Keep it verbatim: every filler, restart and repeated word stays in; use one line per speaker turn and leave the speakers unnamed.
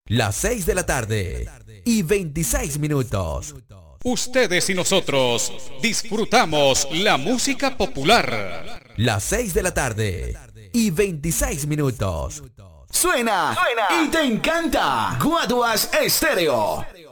Las seis de la tarde y veintiséis minutos.
Ustedes y nosotros disfrutamos la música popular.
Las seis de la tarde y veintiséis minutos.
Suena, suena y te encanta. Guaduas Estéreo.